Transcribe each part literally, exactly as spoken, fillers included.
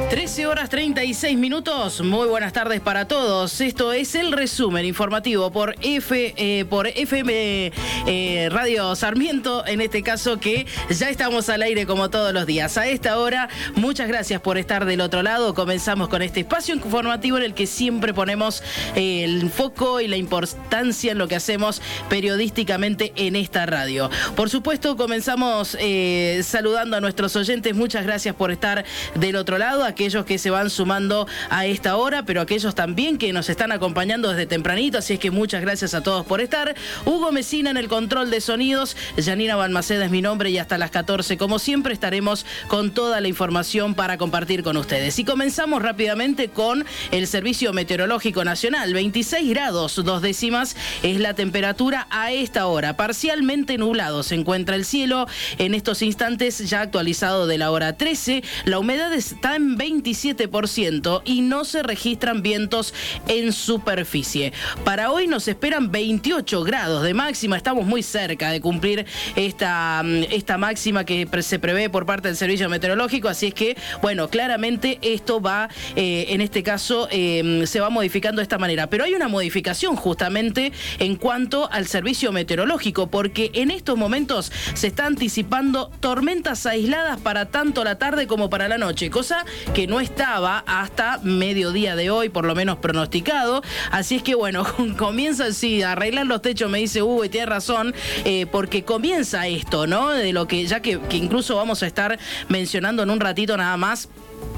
trece horas treinta y seis minutos, muy buenas tardes para todos. Esto es el resumen informativo por F, eh, por F M eh, Radio Sarmiento, en este caso que ya estamos al aire como todos los días. A esta hora, muchas gracias por estar del otro lado. Comenzamos con este espacio informativo en el que siempre ponemos eh, el foco y la importancia en lo que hacemos periodísticamente en esta radio. Por supuesto, comenzamos eh, saludando a nuestros oyentes. Muchas gracias por estar del otro lado, aquellos que se van sumando a esta hora, pero aquellos también que nos están acompañando desde tempranito, así es que muchas gracias a todos por estar. Hugo Mesina en el control de sonidos, Yanina Balmaceda es mi nombre y hasta las catorce, como siempre, estaremos con toda la información para compartir con ustedes. Y comenzamos rápidamente con el Servicio Meteorológico Nacional. veintiséis grados, dos décimas es la temperatura a esta hora. Parcialmente nublado se encuentra el cielo en estos instantes, ya actualizado de la hora trece. La humedad está en veintisiete por ciento y no se registran vientos en superficie. Para hoy nos esperan veintiocho grados de máxima. Estamos muy cerca de cumplir esta, esta máxima que se prevé por parte del Servicio Meteorológico, así es que, bueno, claramente esto va, eh, en este caso, eh, se va modificando de esta manera. Pero hay una modificación justamente en cuanto al Servicio Meteorológico, porque en estos momentos se está anticipando tormentas aisladas para tanto la tarde como para la noche, cosa que no estaba hasta mediodía de hoy, por lo menos pronosticado. Así es que, bueno, comienza sí, a arreglar los techos, me dice Hugo, y tiene razón, eh, porque comienza esto, ¿no? De lo que, ya que, que incluso vamos a estar mencionando en un ratito nada más,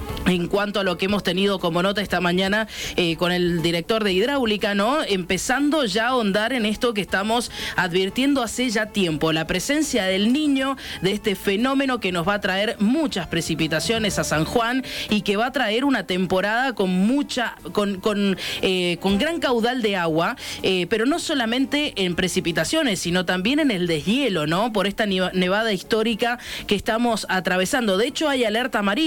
en cuanto a lo que hemos tenido como nota esta mañana eh, con el director de hidráulica, ¿no? Empezando ya a ahondar en esto que estamos advirtiendo hace ya tiempo, la presencia del Niño, de este fenómeno que nos va a traer muchas precipitaciones a San Juan y que va a traer una temporada con mucha, con, con, eh, con gran caudal de agua, eh, pero no solamente en precipitaciones, sino también en el deshielo, ¿no? Por esta nevada histórica que estamos atravesando. De hecho, hay alerta amarilla